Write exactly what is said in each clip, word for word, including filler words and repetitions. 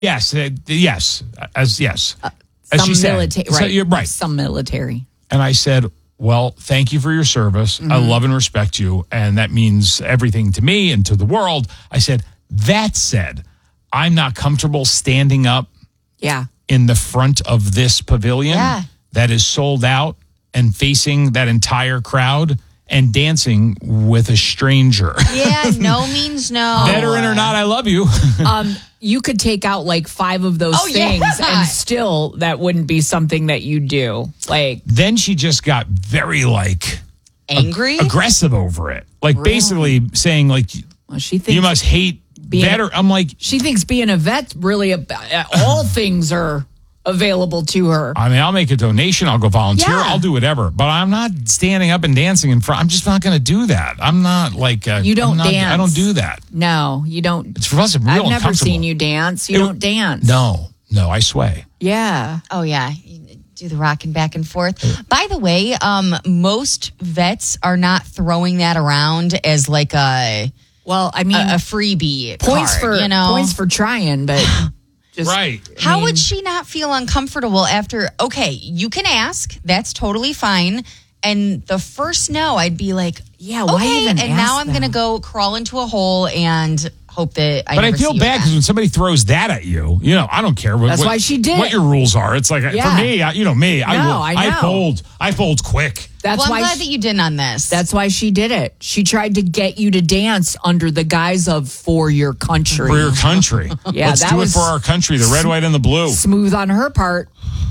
Yes, uh, yes, as yes. Uh, as some she said. military, So right? you're right. Some military. And I said, well, thank you for your service. Mm-hmm. I love and respect you. And that means everything to me and to the world. I said, that said, I'm not comfortable standing up Yeah. in the front of this pavilion Yeah. that is sold out and facing that entire crowd and dancing with a stranger. Yeah, no means no. Veteran or not, I love you. Um, you could take out like five of those Oh, things yeah. and still that wouldn't be something that you do. Like, Then she just got very like Angry? aggressive over it. Like Really? basically saying like, well, she thinks you must hate being- veteran. I'm like, she thinks being a vet really uh, all things are available to her. I mean, I'll make a donation. I'll go volunteer. Yeah. I'll do whatever. But I'm not standing up and dancing in front. I'm just not going to do that. I'm not like uh, You don't I'm not, dance. I don't do that. No, you don't. It's for us. Real I've never uncomfortable. seen you dance. You It- don't dance. No, no, I sway. Yeah. Oh, yeah. You do the rocking back and forth. By the way, um, most vets are not throwing that around as like a Well, I mean, a, a freebie points card, for you know? points for trying, but just Right. I How mean, would she not feel uncomfortable after? Okay, you can ask. That's totally fine. And the first no, I'd be like, Yeah, why okay, even and ask now I'm them? going to go crawl into a hole and hope that I But I never feel see you bad because again. when somebody throws that at you, you know, I don't care what, That's what- why she did what it. your rules are. It's like Yeah. for me, I, you know me. I No, will, I know. fold. I fold quick. That's Well, I'm why glad she- that you didn't on this. That's why she did it. She tried to get you to dance under the guise of for your country. For your country. Yeah, Let's that do it was for our country, the red, white, and the blue. Smooth on her part.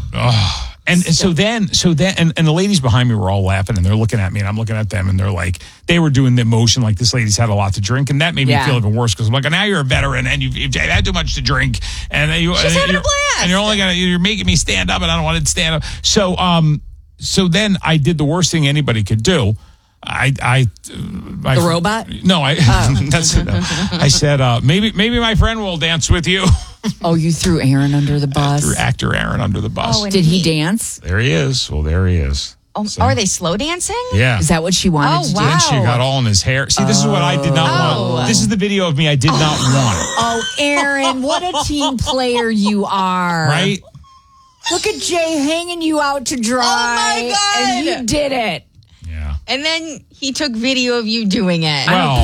And, and so then, so then, and, and the ladies behind me were all laughing and they're looking at me and I'm looking at them and they're like, they were doing the motion like this lady's had a lot to drink. And that made Yeah. me feel even worse because I'm like, now you're a veteran and you've, you've had too much to drink. And you, She's and having a you're, blast. And you're only going to, you're making me stand up and I don't want to stand up. So, um, so then I did the worst thing anybody could do. I, I, uh, my The fr- robot? No, I, that's, I said, uh, maybe, maybe my friend will dance with you. Oh, you threw Aaron under the bus. Threw actor Aaron under the bus. Oh, and Did he dance? There he is. Well, there he is. Oh, So- are they slow dancing? Yeah. Is that what she wanted Oh, to do? wow. Then she got all in his hair. See, this is what I did not Oh. want. This is the video of me I did not want. Oh, Aaron, what a team player you are. Right? Look at Jay hanging you out to dry. Oh, my God. And you did it. Yeah. And then he took video of you doing it. Well,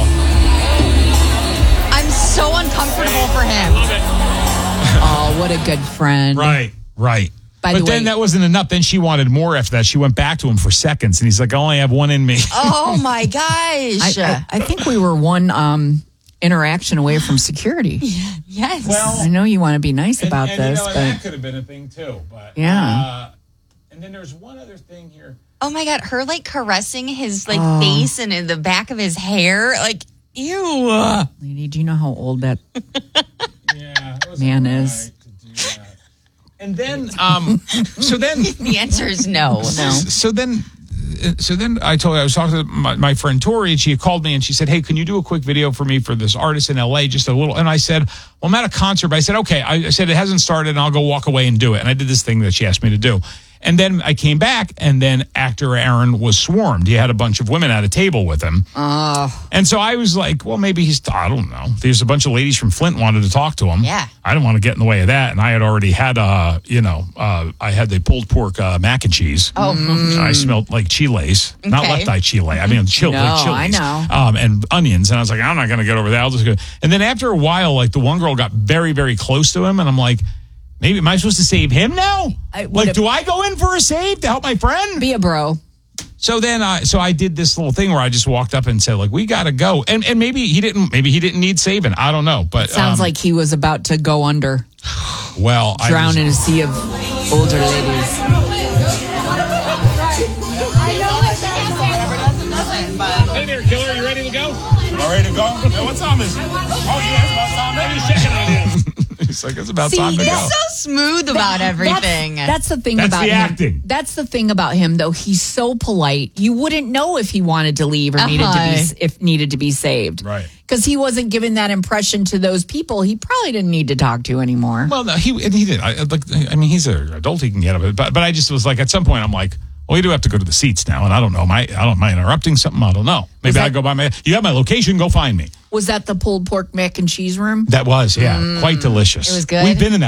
I'm so uncomfortable for him. Oh, what a good friend. right, right. By but the then way- that wasn't enough. Then she wanted more after that. She went back to him for seconds, and he's like, I only have one in me. Oh my I, gosh. I, I think we were one um, interaction away from security. yes. I know you want to be nice about and, this, you know, but and that could have been a thing, too. But Yeah. Uh, and then there's one other thing here. Oh my God, her like caressing his like Oh. face and in the back of his hair. Like, ew. lady, do you know how old that? Yeah, it was Man all right is. to do that. And then, um, so then, The answer is no. No. so then, so then I told her, I was talking to my, my friend Tori, and she had called me and she said, hey, can you do a quick video for me for this artist in L A? Just a little. And I said, well, I'm at a concert. But I said, okay. I, I said, it hasn't started, and I'll go walk away and do it. And I did this thing that she asked me to do. And then I came back, and then actor Aaron was swarmed. He had a bunch of women at a table with him. Oh, And so I was like, well, maybe he's, I don't know. There's a bunch of ladies from Flint wanted to talk to him. Yeah. I didn't want to get in the way of that. And I had already had, uh, you know, uh, I had the pulled pork uh, mac and cheese. Oh. I smelled like chiles, not Okay. left eye chile. I mean, chili, No, like chilies. I know. Um, and onions. And I was like, I'm not going to get over that. I'll just go. And then after a while, like the one girl got very, very close to him. And I'm like, maybe, am I supposed to save him now? I would Like, have- do I go in for a save to help my friend? be a bro. So then, I so I did this little thing where I just walked up and said, like, we got to go. And and maybe he didn't, maybe he didn't need saving. I don't know. But Sounds um, like he was about to go under, well, I drown was- in a sea of older ladies. Hey there, killer. You ready to go? All ready to go? Hey, what time is it? Oh, yeah, it's about time. Maybe checking on you. He's like, it's about See, time to that's go. So smooth about everything. That's, that's the thing That's about the him. acting. That's the thing about him, though. He's so polite. You wouldn't know if he wanted to leave or needed to Uh-huh. be if needed to be saved, Right. Because he wasn't giving that impression to those people. He probably didn't need to talk to anymore. Well, no, he and he did. I, like, I mean, he's an adult. He can get up. But but I just was like, at some point, I'm like, Well, we do have to go to the seats now, and I don't know. Am I, I don't am I interrupting something? I don't know. Maybe that- I go by my. You have my location. Go find me. Was that the pulled pork mac and cheese room? That was, yeah, quite delicious. It was good? We've been in that.